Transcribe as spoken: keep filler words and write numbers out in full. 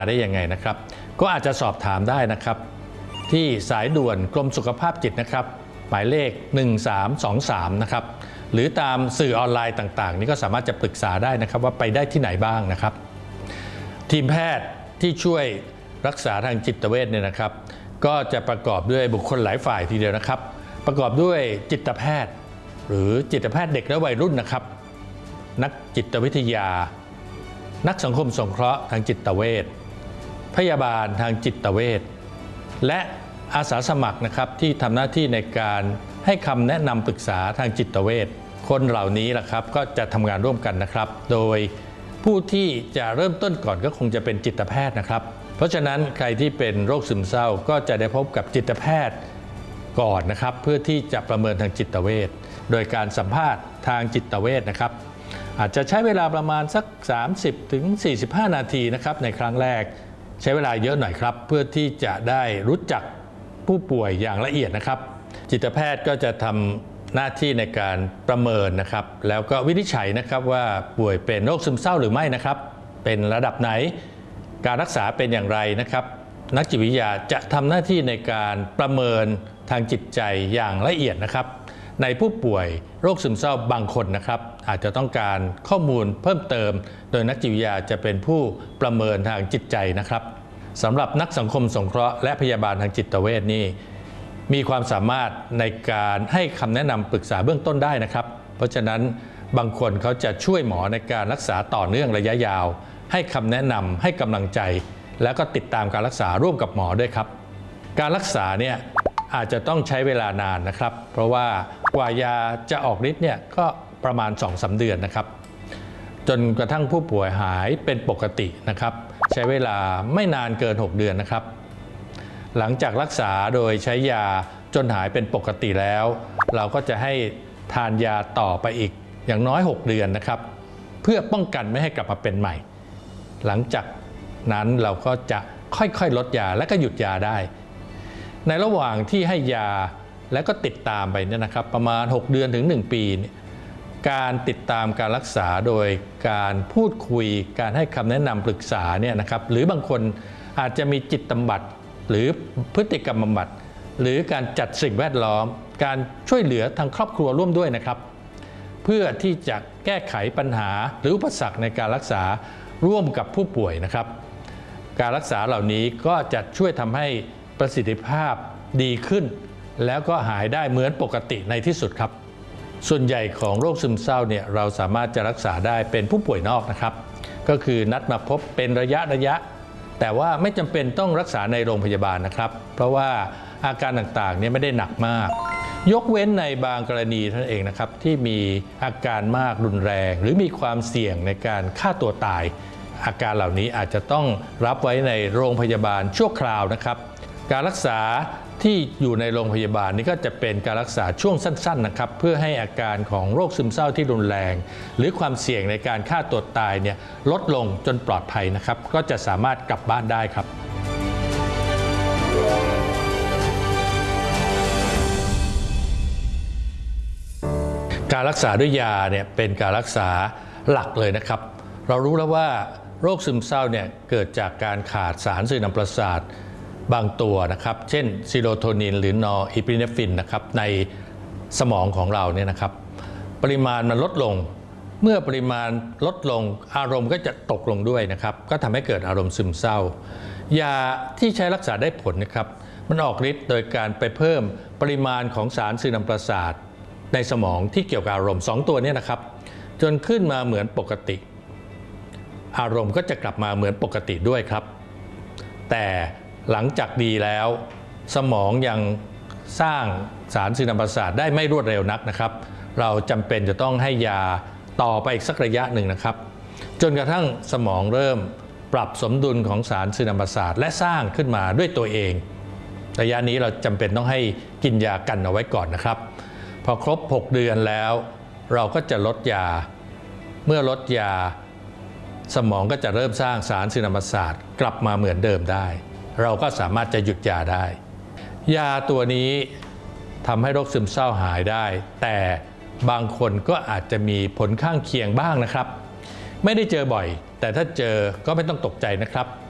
ได้ยังไงนะครับก็อาจจะสอบถามได้นะครับที่สายด่วนกรมสุขภาพจิตนะครับหมายเลขหนึ่งสามสองสามนะครับหรือตามสื่อออนไลน์ต่างๆนี่ก็สามารถจะปรึกษาได้นะครับว่าไปได้ที่ไหนบ้างนะครับทีมแพทย์ที่ช่วยรักษาทางจิตเวชเนี่ยนะครับก็จะประกอบด้วยบุคคลหลายฝ่ายทีเดียวนะครับประกอบด้วยจิตแพทย์หรือจิตแพทย์เด็กและวัยรุ่นนะครับนักจิตวิทยานักสังคมสงเคราะห์ทางจิตเวชพยาบาลทางจิตเวชและอาสาสมัครนะครับที่ทำหน้าที่ในการให้คำแนะนำปรึกษาทางจิตเวชคนเหล่านี้แหละครับก็จะทำงานร่วมกันนะครับโดยผู้ที่จะเริ่มต้นก่อนก็คงจะเป็นจิตแพทย์นะครับเพราะฉะนั้นใครที่เป็นโรคซึมเศร้าก็จะได้พบกับจิตแพทย์ก่อนนะครับเพื่อที่จะประเมินทางจิตเวชโดยการสัมภาษณ์ทางจิตเวชนะครับอาจจะใช้เวลาประมาณสัก สามสิบถึงสี่สิบห้า นาทีนะครับในครั้งแรกใช้เวลาเยอะหน่อยครับเพื่อที่จะได้รู้จักผู้ป่วยอย่างละเอียดนะครับจิตแพทย์ก็จะทำหน้าที่ในการประเมินนะครับแล้วก็วินิจฉัยนะครับว่าป่วยเป็นโรคซึมเศร้าหรือไม่นะครับเป็นระดับไหนการรักษาเป็นอย่างไรนะครับนักจิตวิทยาจะทำหน้าที่ในการประเมินทางจิตใจอย่างละเอียดนะครับในผู้ป่วยโรคซึมเศร้าบางคนนะครับอาจจะต้องการข้อมูลเพิ่มเติมโดยนักจิตวิทยาจะเป็นผู้ประเมินทางจิตใจนะครับสำหรับนักสังคมสงเคราะห์และพยาบาลทางจิตเวชนี่มีความสามารถในการให้คำแนะนำปรึกษาเบื้องต้นได้นะครับเพราะฉะนั้นบางคนเขาจะช่วยหมอในการรักษาต่อเนื่องระยะยาวให้คำแนะนำให้กำลังใจแล้วก็ติดตามการรักษาร่วมกับหมอด้วยครับการรักษาเนี่ยอาจจะต้องใช้เวลานานนะครับเพราะว่ากว่ายาจะออกฤทธิ์เนี่ยก็ประมาณ สองถึงสาม เดือนนะครับจนกระทั่งผู้ป่วยหายเป็นปกตินะครับใช้เวลาไม่นานเกินหกเดือนนะครับหลังจากรักษาโดยใช้ยาจนหายเป็นปกติแล้วเราก็จะให้ทานยาต่อไปอีกอย่างน้อยหกเดือนนะครับเพื่อป้องกันไม่ให้กลับมาเป็นใหม่หลังจากนั้นเราก็จะค่อยๆลดยาและก็หยุดยาได้ในระหว่างที่ให้ยาและก็ติดตามไปเนี่ยนะครับประมาณหกเดือนถึงหนึ่งปีการติดตามการรักษาโดยการพูดคุยการให้คำแนะนำปรึกษาเนี่ยนะครับหรือบางคนอาจจะมีจิตบำบัดหรือพฤติกรรมบำบัดหรือการจัดสิ่งแวดล้อมการช่วยเหลือทางครอบครัวร่วมด้วยนะครับเพื่อที่จะแก้ไขปัญหาหรืออุปสรรคในการรักษาร่วมกับผู้ป่วยนะครับการรักษาเหล่านี้ก็จะช่วยทำให้ประสิทธิภาพดีขึ้นแล้วก็หายได้เหมือนปกติในที่สุดครับส่วนใหญ่ของโรคซึมเศร้าเนี่ยเราสามารถจะรักษาได้เป็นผู้ป่วยนอกนะครับก็คือนัดมาพบเป็นระยะระยะแต่ว่าไม่จำเป็นต้องรักษาในโรงพยาบาลนะครับเพราะว่าอาการต่างๆเนี่ยไม่ได้หนักมากยกเว้นในบางกรณีเท่านั้นเองนะครับที่มีอาการมากรุนแรงหรือมีความเสี่ยงในการฆ่าตัวตายอาการเหล่านี้อาจจะต้องรับไว้ในโรงพยาบาลชั่วคราวนะครับการรักษาที่อยู่ในโรงพยาบาลนี้ก็จะเป็นการรักษาช่วงสั้นๆนะครับเพื่อให้อาการของโรคซึมเศร้าที่รุนแรงหรือความเสี่ยงในการฆ่าตัวตายเนี่ยลดลงจนปลอดภัยนะครับก็จะสามารถกลับบ้านได้ครับการรักษาด้วยยาเนี่ยเป็นการรักษาหลักเลยนะครับเรารู้แล้วว่าโรคซึมเศร้าเนี่ยเกิดจากการขาดสารสื่อนำประสาทบางตัวนะครับเช่นซีโรโทนินหรือนอร์อิพิเนฟรินนะครับในสมองของเราเนี่ยนะครับปริมาณมันลดลงเมื่อปริมาณลดลงอารมณ์ก็จะตกลงด้วยนะครับก็ทำให้เกิดอารมณ์ซึมเศร้ายาที่ใช้รักษาได้ผลนะครับมันออกฤทธิ์โดยการไปเพิ่มปริมาณของสารสื่อนำประสาทในสมองที่เกี่ยวกับอารมณ์สองตัวนี้นะครับจนขึ้นมาเหมือนปกติอารมณ์ก็จะกลับมาเหมือนปกติด้วยครับแต่หลังจากดีแล้วสมองยังสร้างสารสื่อนำประสาทได้ไม่รวดเร็วนักนะครับเราจำเป็นจะต้องให้ยาต่อไปอีกสักระยะหนึ่งนะครับจนกระทั่งสมองเริ่มปรับสมดุลของสารสื่อนำประสาทและสร้างขึ้นมาด้วยตัวเองระยะนี้เราจำเป็นต้องให้กินยากันเอาไว้ก่อนนะครับพอครบหกเดือนแล้วเราก็จะลดยาเมื่อลดยาสมองก็จะเริ่มสร้างสารสื่อนำประสาทกลับมาเหมือนเดิมได้เราก็สามารถจะหยุดยาได้ยาตัวนี้ทำให้โรคซึมเศร้าหายได้แต่บางคนก็อาจจะมีผลข้างเคียงบ้างนะครับไม่ได้เจอบ่อยแต่ถ้าเจอก็ไม่ต้องตกใจนะครับ